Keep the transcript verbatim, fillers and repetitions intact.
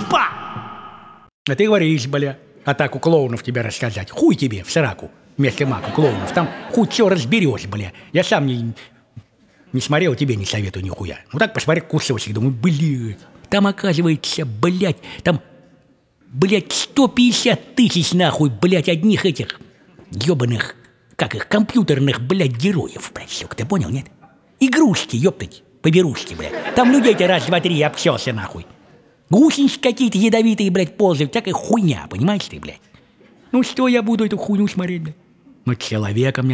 Па! А ты говоришь, бля, атаку клоунов тебе рассказать. Хуй тебе в сраку вместо мака клоунов. Там хуй все разберешь, бля. Я сам не, не смотрел, тебе не советую нихуя. Ну так посмотри кусочек, думаю, блядь. Там оказывается, блядь, там, блядь, сто пятьдесят тысяч нахуй, блядь, одних этих ебаных, как их, компьютерных, блядь, героев, блядь, сука, ты понял, нет? Игрушки, ёптать, поберушки, блядь. Там людей-то раз, два, три обчелся, нахуй. Гусеницы какие-то ядовитые, блядь, ползают, всякая хуйня, понимаешь ты, блядь? Ну что я буду эту хуйню смотреть, блядь? Ну человека мне